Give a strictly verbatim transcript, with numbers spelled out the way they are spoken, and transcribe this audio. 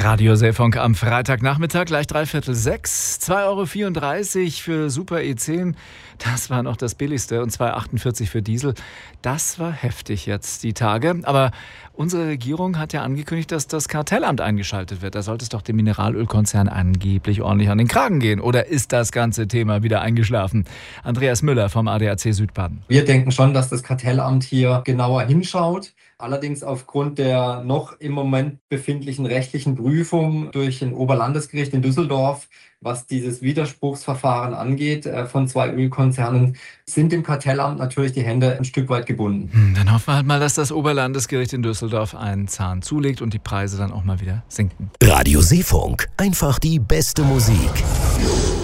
Radio Seefunk am Freitagnachmittag, gleich dreiviertel sechs. zwei Euro vierunddreißig für Super E zehn, das war noch das billigste, und zwei Euro achtundvierzig für Diesel. Das war heftig jetzt, die Tage. Aber unsere Regierung hat ja angekündigt, dass das Kartellamt eingeschaltet wird. Da sollte es doch dem Mineralölkonzern angeblich ordentlich an den Kragen gehen. Oder ist das ganze Thema wieder eingeschlafen? Andreas Müller vom A D A C Südbaden. Wir denken schon, dass das Kartellamt hier genauer hinschaut. Allerdings aufgrund der noch im Moment befindlichen rechtlichen Prüfung durch ein Oberlandesgericht in Düsseldorf, was dieses Widerspruchsverfahren angeht äh, von zwei Ölkonzernen, sind dem Kartellamt natürlich die Hände ein Stück weit gebunden. Hm, dann hoffen wir halt mal, dass das Oberlandesgericht in Düsseldorf einen Zahn zulegt und die Preise dann auch mal wieder sinken. Radio Seefunk, einfach die beste Musik.